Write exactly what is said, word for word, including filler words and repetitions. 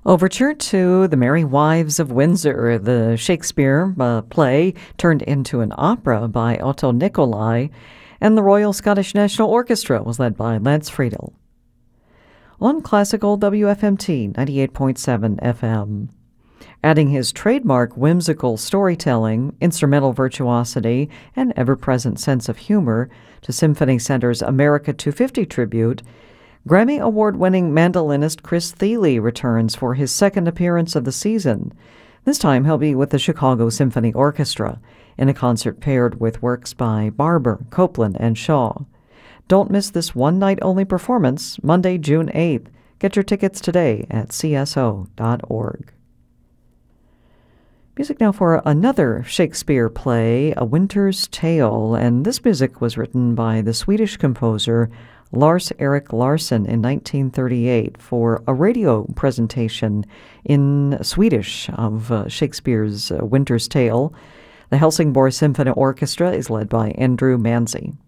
Overture to The Merry Wives of Windsor, the Shakespeare uh, play turned into an opera by Otto Nicolai, and the Royal Scottish National Orchestra was led by Lance Friedel. On classical W F M T ninety-eight point seven F M. Adding his trademark whimsical storytelling, instrumental virtuosity, and ever-present sense of humor to Symphony Center's America two fifty tribute, Grammy Award-winning mandolinist Chris Thile returns for his second appearance of the season. This time he'll be with the Chicago Symphony Orchestra in a concert paired with works by Barber, Copland, and Shaw. Don't miss this one-night-only performance, Monday, June eighth. Get your tickets today at c s o dot org. Music now for another Shakespeare play, A Winter's Tale, and this music was written by the Swedish composer Lars-Erik Larsson in nineteen thirty-eight for a radio presentation in Swedish of uh, Shakespeare's uh, Winter's Tale. The Helsingborg Symphony Orchestra is led by Andrew Manzi.